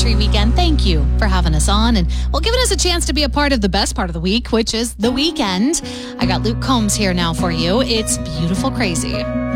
country weekend. Thank you for having us on and giving us a chance to be a part of the best part of the week, which is the weekend. I got Luke Combs here now for you. It's Beautiful Crazy.